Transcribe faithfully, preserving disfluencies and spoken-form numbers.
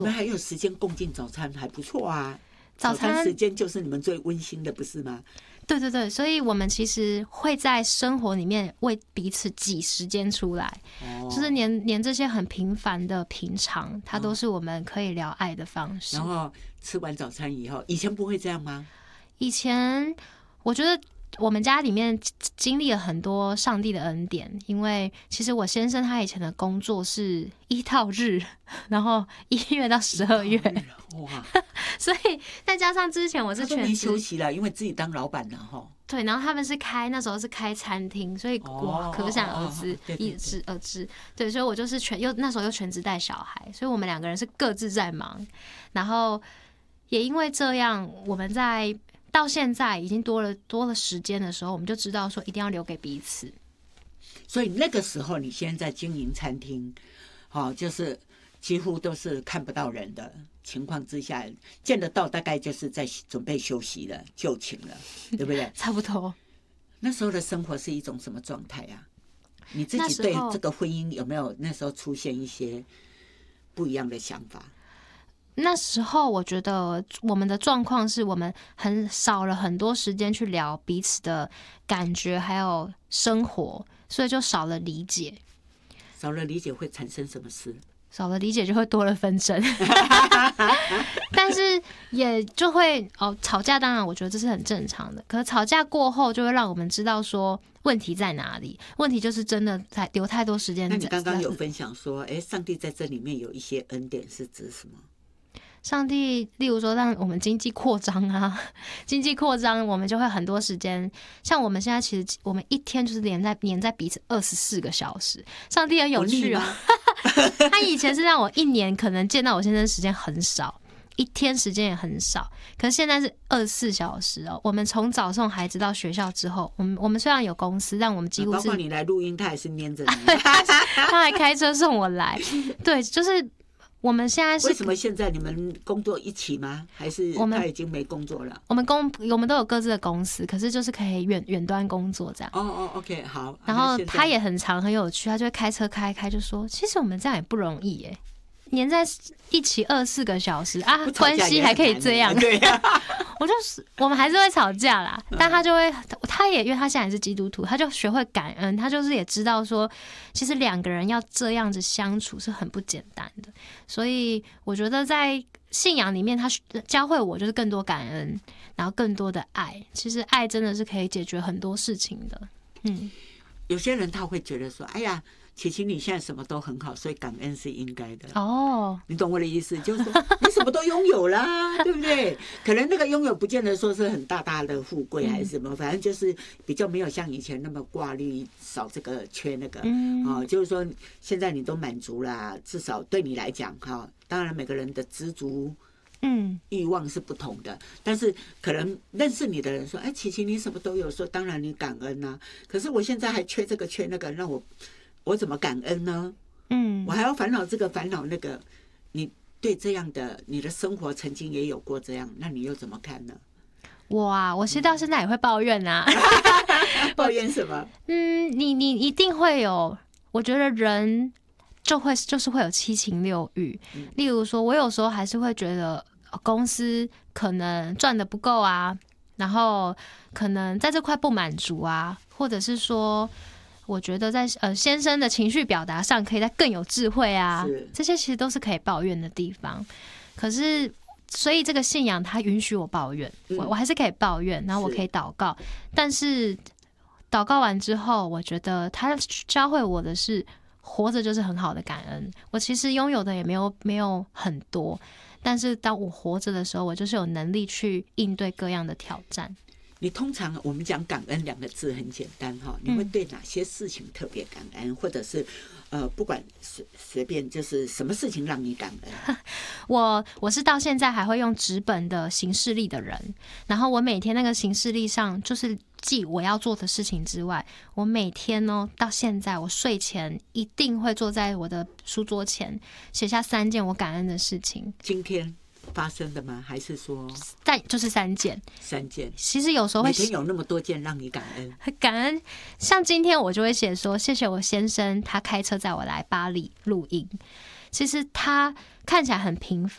你们还有时间共进早餐，还不错啊。 早餐, 早餐时间就是你们最温馨的，不是吗？ 对对对，所以我们其实会在生活里面为彼此挤时间出来，哦、就是连连这些很平凡的平常，它都是我们可以聊爱的方式。 然后吃完早餐以后，以前不会这样吗？ 以前我觉得我们家里面经历了很多上帝的恩典，因为其实我先生他以前的工作是一到日，然后一月到十二月，哇！所以再加上之前我是全职没休息了，因为自己当老板了哈。 对，然后他们是开那时候是开餐厅，所以哇，可想而知，一知而知。对，所以我就是全又那时候又全职带小孩，所以我们两个人是各自在忙，然后也因为这样，我们在。到现在已经多了多了时间的时候，我们就知道说一定要留给彼此。 所以那个时候，你现在经营餐厅，哦，就是几乎都是看不到人的情况之下，见得到大概就是在准备休息了、就寝了，对不对？ 差不多。 那时候的生活是一种什么状态啊？你自己对这个婚姻有没有那时候出现一些不一样的想法？ 那时候我觉得我们的状况是我们很少了很多时间去聊彼此的感觉还有生活，所以就少了理解。 少了理解会产生什么事？ 少了理解就会多了纷争。但是也就会哦，吵架当然我觉得这是很正常的，可是吵架过后就会让我们知道说问题在哪里，问题就是真的在留太多时间。 那你刚刚有分享说，哎，上帝在这里面有一些恩典是指什么？ 上帝，例如说让我们经济扩张啊，经济扩张，我们就会很多时间。像我们现在其实我们一天就是连在黏在彼此二十四个小时。上帝很有趣哦，他以前是让我一年可能见到我先生时间很少，一天时间也很少，可是现在是二十四小时哦。我们从早送孩子到学校之后，我们我们虽然有公司，但我们几乎是包括你来录音，他还是黏着你， 他还开车送我来，对，就是。我们现在是为什么现在你们工作一起吗？还是他已经没工作了？ 我们公我们都有各自的公司，可是就是可以远远端工作这样。 哦哦 ，OK， 好。 然后他也很常很有趣，他就会开车开开就说：“其实我们这样也不容易耶，黏在一起二十四个小时啊，关系还可以这样。” 对呀、啊， 我就是我们还是会吵架啦，但他就会，他也因为他现在也是基督徒，他就学会感恩，他就是也知道说，其实两个人要这样子相处是很不简单的，所以我觉得在信仰里面，他教会我就是更多感恩，然后更多的爱。其实爱真的是可以解决很多事情的。嗯， 有些人他会觉得说，哎呀。琪琪，你现在什么都很好，所以感恩是应该的。 哦， 你懂我的意思，就是说你什么都拥有啦，对不对？可能那个拥有不见得说是很大大的富贵还是什么，反正就是比较没有像以前那么挂虑少这个缺那个。嗯，哦，就是说现在你都满足啦，至少对你来讲哈，当然每个人的知足。嗯，欲望是不同的，但是可能认识你的人说：“哎，琪琪，你什么都有，说当然你感恩啊。可是我现在还缺这个缺那个，让我。”我怎么感恩呢？嗯，我还要烦恼这个烦恼那个。你对这样的你的生活曾经也有过这样，那你又怎么看呢？ 我啊，我其实到现在也会抱怨啊。 抱怨什么？ 嗯，你你一定会有，我觉得人就会就是会有七情六欲。嗯、例如说，我有时候还是会觉得公司可能赚得不够啊，然后可能在这块不满足啊，或者是说。我觉得在呃先生的情绪表达上，可以再更有智慧啊，这些其实都是可以抱怨的地方。可是，所以这个信仰它允许我抱怨，嗯、我我还是可以抱怨，然后我可以祷告。但是祷告完之后，我觉得他教会我的是，活着就是很好的感恩。我其实拥有的也没有没有很多，但是当我活着的时候，我就是有能力去应对各样的挑战。 你通常我们讲感恩两个字很简单哈，你会对哪些事情特别感恩，嗯、或者是呃不管随随便就是什么事情让你感恩？ 我我是到现在还会用纸本的行事历的人，然后我每天那个行事历上就是记我要做的事情之外，我每天呢到现在我睡前一定会坐在我的书桌前写下三件我感恩的事情。 今天发生的吗？还是说但就是三件？三件。 其实有时候会每天有那么多件让你感恩， 感恩。像今天我就会写说，谢谢我先生，他开车载我来巴黎录音。其实他看起来很平凡。